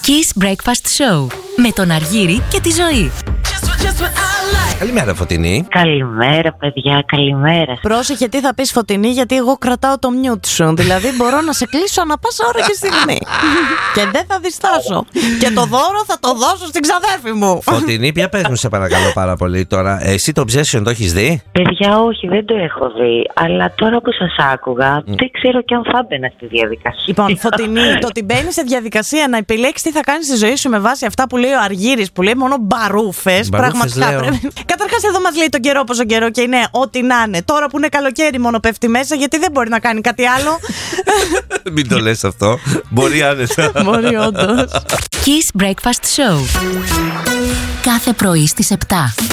Kiss Breakfast Show με τον Αργύρη και τη Ζωή. Καλημέρα, Φωτεινή. Καλημέρα, παιδιά, καλημέρα. Πρόσεχε τι θα πεις, Φωτεινή, γιατί εγώ κρατάω το μιούτ σου. Δηλαδή μπορώ να σε κλείσω ανά πάσα ώρα και στιγμή. Και δεν θα διστάσω. Και το δώρο θα το δώσω στην ξαδέρφη μου. Φωτεινή, πια πες μου, σε παρακαλώ πάρα πολύ τώρα. Εσύ το Obsession το έχεις δει? Παιδιά, όχι, δεν το έχω δει. Αλλά τώρα που σας άκουγα, δεν ξέρω κι αν θα μπαίνα στη διαδικασία. Λοιπόν, Φωτεινή, το ότι μπαίνει σε διαδικασία να επιλέξεις τι θα κάνεις στη ζωή σου με βάση αυτά που λέει ο Αργύρης, που λέει μόνο μπαρούφες. Πραγματικά λέω. πρέπει. Καταρχάς, εδώ μας λέει τον καιρό πόσο καιρό και είναι ό,τι να είναι. Τώρα που είναι καλοκαίρι, μόνο πέφτει μέσα, γιατί δεν μπορεί να κάνει κάτι άλλο. Μην το λες αυτό. Μπορεί άνετα. Μπορεί όντως. Kiss Breakfast Show. Κάθε πρωί στις 7.